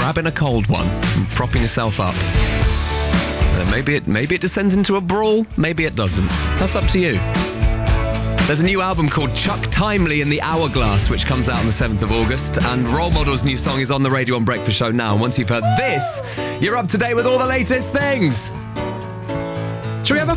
grabbing a cold one and propping yourself up. Maybe it descends into a brawl, maybe it doesn't. That's up to you. There's a new album called Chuck Timely in the Hourglass, which comes out on the 7th of August, and Role Model's new song is on the Radio 1 Breakfast Show now. And once you've heard this, you're up to date with all the latest things. Should we have a